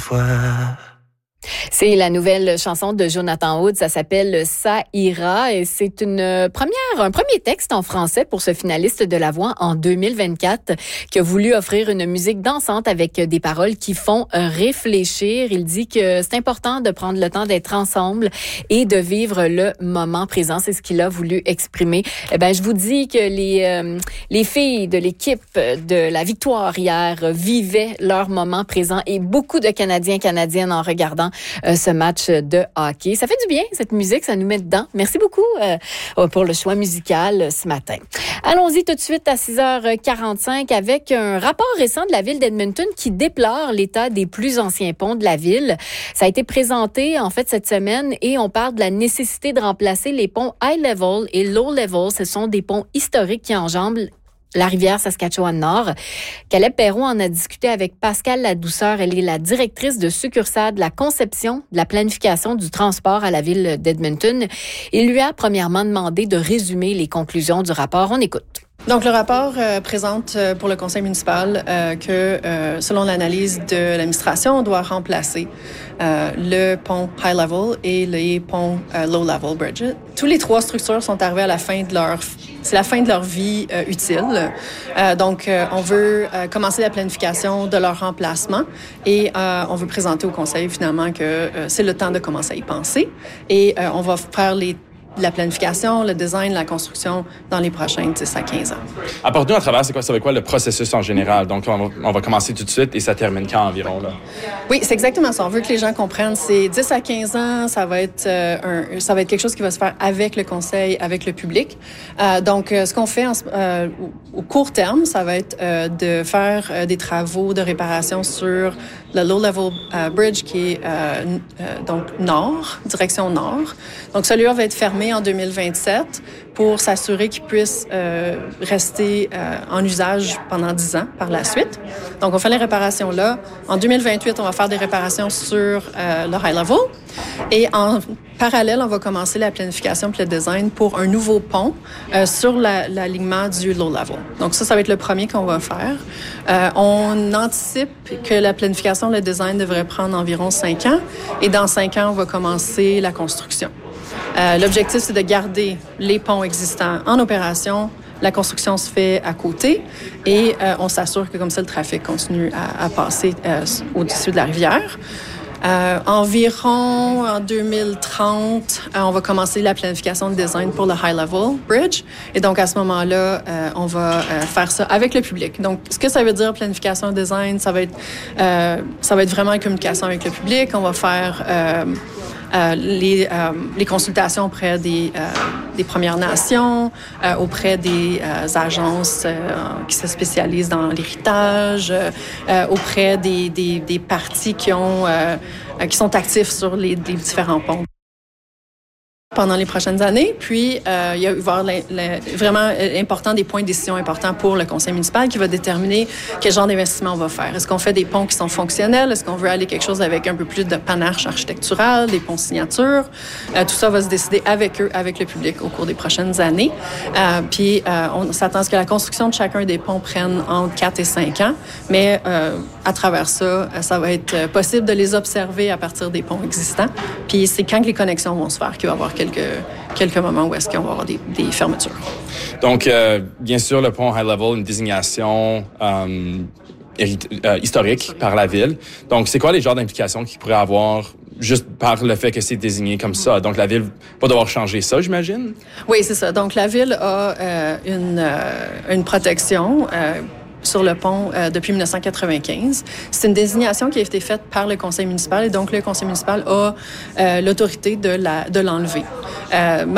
toi. C'est la nouvelle chanson de Jonathan Hood, ça s'appelle Ça ira et c'est un premier texte en français pour ce finaliste de La Voix en 2024 qui a voulu offrir une musique dansante avec des paroles qui font réfléchir. Il dit que c'est important de prendre le temps d'être ensemble et de vivre le moment présent. C'est ce qu'il a voulu exprimer. Je vous dis que les filles de l'équipe de la victoire hier vivaient leur moment présent et beaucoup de Canadiennes en regardant ce match de hockey. Ça fait du bien, cette musique, ça nous met dedans. Merci beaucoup pour le choix musical ce matin. Allons-y tout de suite à 6h45 avec un rapport récent de la ville d'Edmonton qui déplore l'état des plus anciens ponts de la ville. Ça a été présenté en fait cette semaine et on parle de la nécessité de remplacer les ponts high level et low level. Ce sont des ponts historiques qui enjambent la rivière Saskatchewan-Nord. Caleb Perron en a discuté avec Pascal Ladouceur. Elle est la directrice de succursale de la conception, de la planification du transport à la ville d'Edmonton. Il lui a premièrement demandé de résumer les conclusions du rapport. On écoute. Donc, le rapport présente pour le conseil municipal que, selon l'analyse de l'administration, on doit remplacer le pont High Level et les ponts Low Level Bridge. Tous les trois structures sont arrivées à la fin de leur vie utile. Donc, on veut commencer la planification de leur remplacement et on veut présenter au conseil finalement que c'est le temps de commencer à y penser et on va faire la planification, le design, la construction dans les prochains 10 à 15 ans. Apporte-nous à travers, ça va être quoi le processus en général? Donc, on va commencer tout de suite et ça termine quand environ? Là? Oui, c'est exactement ça. On veut que les gens comprennent, c'est 10 à 15 ans, ça va être quelque chose qui va se faire avec le conseil, avec le public. Donc, ce qu'on fait au court terme, ça va être de faire des travaux de réparation sur le low-level bridge qui est donc direction nord. Donc, celui-là va être fermé en 2027 pour s'assurer qu'il puisse rester en usage pendant 10 ans par la suite. Donc, on fait les réparations là. En 2028, on va faire des réparations sur le high level. Et en parallèle, on va commencer la planification et le design pour un nouveau pont sur l'alignement du low level. Donc, ça va être le premier qu'on va faire. On anticipe que la planification, le design devrait prendre environ 5 ans. Et dans 5 ans, on va commencer la construction. L'objectif, c'est de garder les ponts existants en opération. La construction se fait à côté et on s'assure que comme ça, le trafic continue à passer au-dessus de la rivière. Environ en 2030, on va commencer la planification de design pour le High Level Bridge. Et donc, à ce moment-là, on va faire ça avec le public. Donc, ce que ça veut dire, planification de design, ça va être vraiment une communication avec le public. On va faire les consultations auprès des Premières Nations, auprès des agences qui se spécialisent dans l'héritage, auprès des partis qui sont actifs sur les différents ponts pendant les prochaines années. Puis, il y a vraiment important des points de décision importants pour le conseil municipal qui va déterminer quel genre d'investissement on va faire. Est-ce qu'on fait des ponts qui sont fonctionnels? Est-ce qu'on veut aller quelque chose avec un peu plus de panache architectural, des ponts signatures? Tout ça va se décider avec eux, avec le public au cours des prochaines années. Puis, on s'attend à ce que la construction de chacun des ponts prenne entre 4 et 5 ans. Mais à travers ça, ça va être possible de les observer à partir des ponts existants. Puis, c'est quand les connexions vont se faire qu'il va y avoir quelques moments où est-ce qu'on va avoir des fermetures. Donc, bien sûr, le pont High Level, une désignation historique par la ville. Donc, c'est quoi les genres d'implications qu'il pourrait avoir juste par le fait que c'est désigné comme ça? Donc, la ville va devoir changer ça, j'imagine? Oui, c'est ça. Donc, la ville a une protection sur le pont depuis 1995. C'est une désignation qui a été faite par le conseil municipal et donc le conseil municipal a l'autorité de l'enlever.